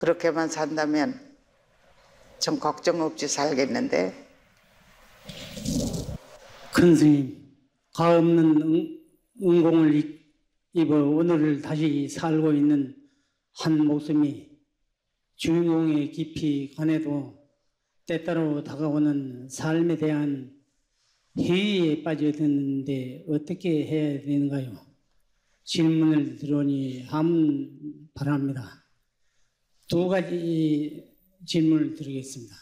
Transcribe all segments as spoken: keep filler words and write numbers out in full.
그렇게만 산다면 좀 걱정 없이 살겠는데. 큰 스님, 가없는 응, 응공을 입어 오늘을 다시 살고 있는 한 목숨이 주인공의 깊이 관해도 때따라 다가오는 삶에 대한 회의에 빠져드는데 어떻게 해야 되는가요? 질문을 들으니 한번 바랍니다. 두 가지 질문을 드리겠습니다.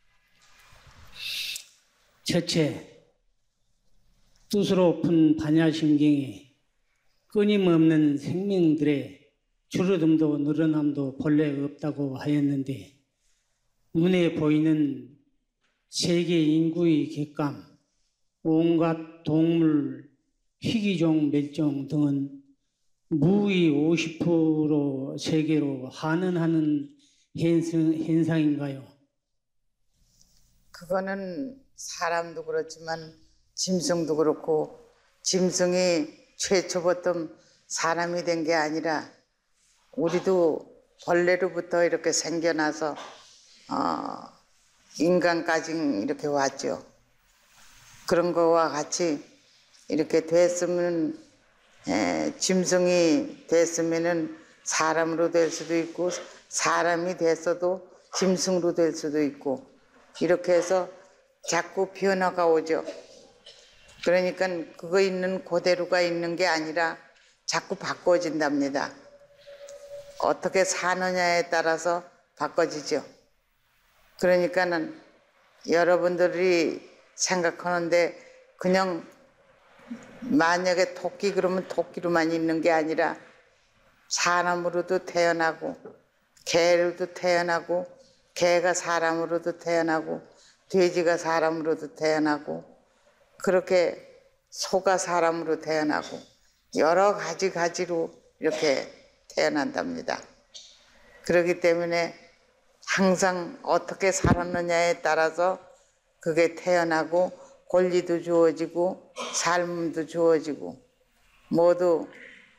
첫째, 뜻으로 푼 반야심경에 끊임없는 생명들의 줄어듦도 늘어남도 본래 없다고 하였는데 눈에 보이는 세계 인구의 객감, 온갖 동물, 희귀종 멸종 등은 무의 오십 퍼센트 세계로 한원하는 현상, 현상인가요? 그거는 사람도 그렇지만 짐승도 그렇고, 짐승이 최초부터 사람이 된 게 아니라 우리도 벌레로부터 이렇게 생겨나서 어, 인간까지 이렇게 왔죠. 그런 거와 같이 이렇게 됐으면, 에, 짐승이 됐으면은 사람으로 될 수도 있고, 사람이 됐어도 짐승으로 될 수도 있고, 이렇게 해서 자꾸 변화가 오죠. 그러니까 그거 있는 그대로가 있는 게 아니라 자꾸 바꿔진답니다. 어떻게 사느냐에 따라서 바꿔지죠. 그러니까는 여러분들이 생각하는데 그냥 만약에 토끼 그러면 토끼로만 있는 게 아니라 사람으로도 태어나고, 개로도 태어나고, 개가 사람으로도 태어나고, 돼지가 사람으로도 태어나고, 그렇게 소가 사람으로 태어나고 여러 가지 가지로 이렇게 태어난답니다. 그렇기 때문에 항상 어떻게 살았느냐에 따라서 그게 태어나고 권리도 주어지고 삶도 주어지고 모두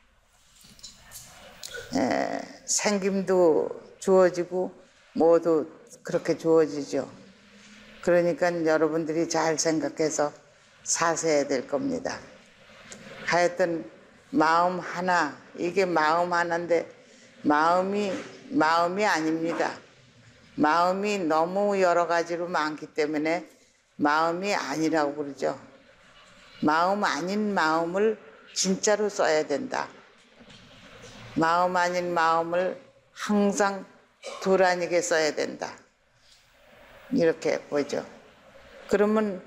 에, 생김도 주어지고 모두 그렇게 주어지죠. 그러니까 여러분들이 잘 생각해서 사셔야 될 겁니다. 하여튼 마음 하나, 이게 마음 하나인데 마음이 마음이 아닙니다. 마음이 너무 여러 가지로 많기 때문에 마음이 아니라고 그러죠. 마음 아닌 마음을 진짜로 써야 된다. 마음 아닌 마음을 항상 도란이게 써야 된다. 이렇게 보죠. 그러면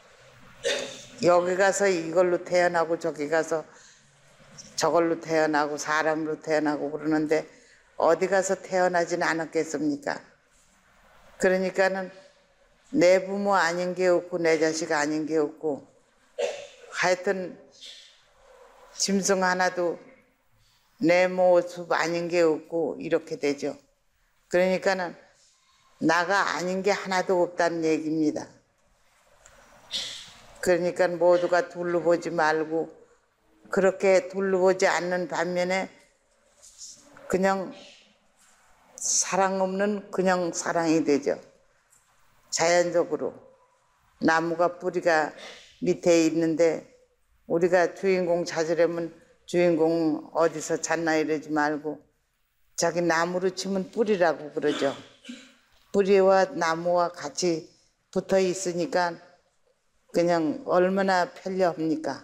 여기 가서 이걸로 태어나고 저기 가서 저걸로 태어나고 사람으로 태어나고 그러는데 어디 가서 태어나지는 않았겠습니까? 그러니까는 내 부모 아닌 게 없고 내 자식 아닌 게 없고 하여튼 짐승 하나도 내 모습 아닌 게 없고 이렇게 되죠. 그러니까는 나가 아닌 게 하나도 없다는 얘기입니다. 그러니까 모두가 둘러보지 말고 그렇게 둘러보지 않는 반면에 그냥 사랑 없는 그냥 사랑이 되죠. 자연적으로 나무가 뿌리가 밑에 있는데 우리가 주인공 찾으려면 주인공 어디서 찾나 이러지 말고 자기 나무로 치면 뿌리라고 그러죠. 뿌리와 나무와 같이 붙어 있으니까 그냥 얼마나 편리합니까?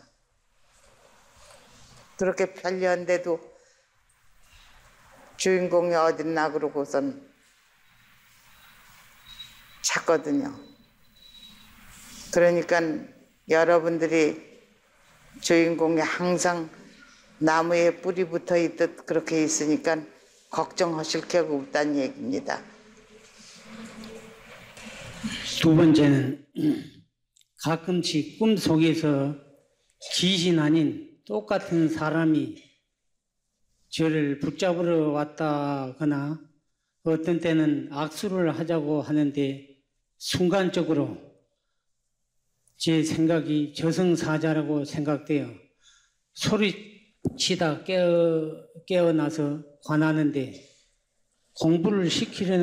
그렇게 편리한데도 주인공이 어딨나 그러고선 찾거든요. 그러니까 여러분들이 주인공이 항상 나무에 뿌리 붙어 있듯 그렇게 있으니까 걱정하실 게 없다는 얘기입니다. 두 번째는 가끔씩 꿈속에서 귀신 아닌 똑같은 사람이 저를 붙잡으러 왔다거나 어떤 때는 악수를 하자고 하는데 순간적으로 제 생각이 저승사자라고 생각되어 소리치다 깨어, 깨어나서 관하는데 공부를 시키려는